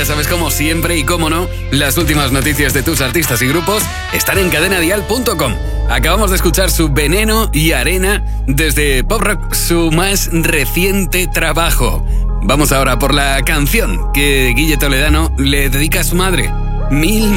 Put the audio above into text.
ya sabes, como siempre y como no, las últimas noticias de tus artistas y grupos están en cadenadial.com. Acabamos de escuchar su Veneno y Arena desde Pop Rock, su más reciente trabajo. Vamos ahora por la canción que Guille Toledano le dedica a su madre. Mil